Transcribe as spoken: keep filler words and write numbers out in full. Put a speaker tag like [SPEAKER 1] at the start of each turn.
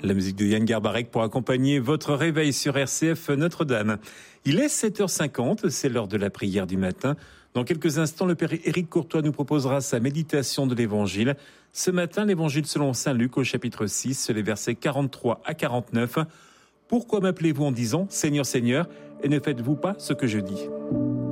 [SPEAKER 1] La musique de Yann Garbarek pour accompagner votre réveil sur R C F Notre-Dame. Il est sept heures cinquante, c'est l'heure de la prière du matin. Dans quelques instants, le Père Éric Courtois nous proposera sa méditation de l'Évangile. Ce matin, l'Évangile selon saint Luc au chapitre six, les versets quarante-trois à quarante-neuf. Pourquoi m'appelez-vous en disant « Seigneur, Seigneur » et ne faites-vous pas ce que je dis ?